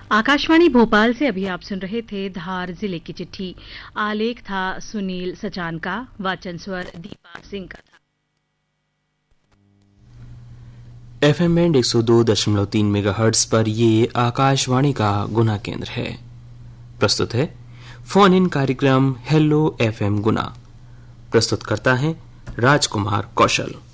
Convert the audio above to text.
आकाशवाणी भोपाल से अभी आप सुन रहे थे धार जिले की चिट्ठी। आलेख था सुनील सचान का, वाचन स्वर दीपा सिंह का था। FM बैंड 102.3 मेगाहर्ट्ज पर ये आकाशवाणी का गुना केंद्र है। प्रस्तुत है फोन इन कार्यक्रम हेलो FM गुना। प्रस्तुत करता है राजकुमार कौशल।